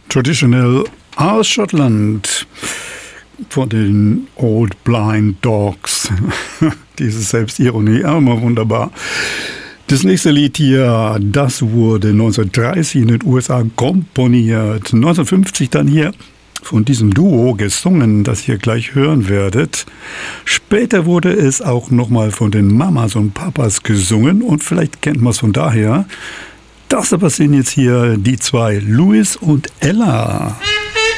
Traditional aus Schottland von den Old Blind Dogs. Diese Selbstironie, auch immer wunderbar. Das nächste Lied hier, das wurde 1930 in den USA komponiert. 1950 dann hier von diesem Duo gesungen, das ihr gleich hören werdet. Später wurde es auch nochmal von den Mamas und Papas gesungen und vielleicht kennt man es von daher. Das aber sind jetzt hier die zwei, Louis und Ella.